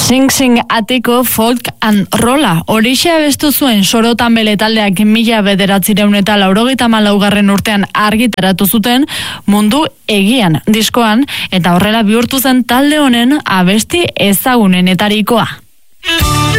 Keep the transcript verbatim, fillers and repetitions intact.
Sing Sing Atiko folk and rolla. Horixe abestu zuen Sorotan Bele taldeak mila bederatzireun eta laurogeita hamalaugarren urtean argitaratu zuten Mundu Egian diskoan, eta horrela bihurtu zen talde honen abesti ezagunenetarikoa.